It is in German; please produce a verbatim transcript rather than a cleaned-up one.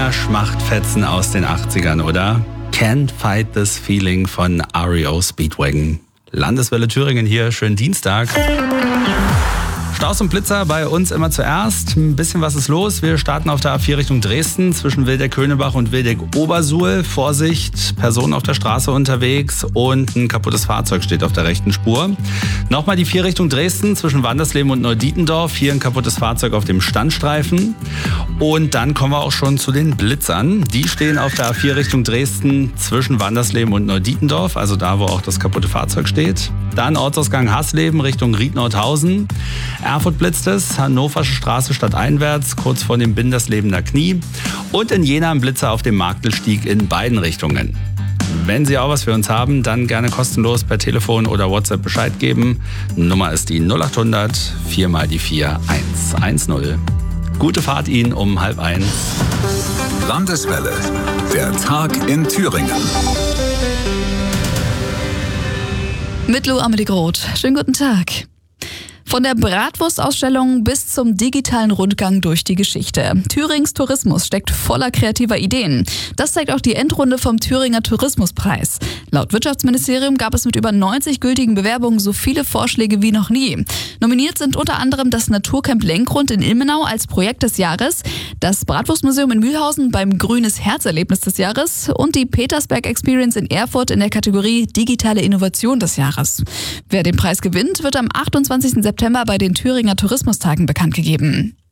Mega Schmachtfetzen aus den achtzigern, oder? Can't Fight This Feeling von R E O Speedwagon. Landeswelle Thüringen hier, schönen Dienstag. Staus und Blitzer bei uns immer zuerst. Ein bisschen was ist los. Wir starten auf der A vier Richtung Dresden zwischen Wildeck-Könebach und Wildeck-Obersuhl. Vorsicht, Personen auf der Straße unterwegs und ein kaputtes Fahrzeug steht auf der rechten Spur. Nochmal die vier Richtung Dresden zwischen Wandersleben und Neudietendorf. Hier ein kaputtes Fahrzeug auf dem Standstreifen. Und dann kommen wir auch schon zu den Blitzern. Die stehen auf der A vier Richtung Dresden zwischen Wandersleben und Neudietendorf, also da, wo auch das kaputte Fahrzeug steht. Dann Ortsausgang Hasleben Richtung Riednordhausen. Erfurt blitzt es, Hannoversche Straße stadteinwärts, kurz vor dem Binderslebener Knie. Und in Jena ein Blitzer auf dem Marktelstieg in beiden Richtungen. Wenn Sie auch was für uns haben, dann gerne kostenlos per Telefon oder WhatsApp Bescheid geben. Nummer ist die null acht hundert vier mal die vier eins eins null. Gute Fahrt Ihnen um halb eins. Landeswelle, der Tag in Thüringen. Mit Lou Amelie Groth. Schönen guten Tag. Von der Bratwurstausstellung bis zum digitalen Rundgang durch die Geschichte. Thürings Tourismus steckt voller kreativer Ideen. Das zeigt auch die Endrunde vom Thüringer Tourismuspreis. Laut Wirtschaftsministerium gab es mit über neunzig gültigen Bewerbungen so viele Vorschläge wie noch nie. Nominiert sind unter anderem das Naturcamp Lenkrund in Ilmenau als Projekt des Jahres, das Bratwurstmuseum in Mühlhausen beim Grünes Herzerlebnis des Jahres und die Petersberg Experience in Erfurt in der Kategorie Digitale Innovation des Jahres. Wer den Preis gewinnt, wird am achtundzwanzigsten September bei den Thüringer Tourismustagen bekannt gegeben.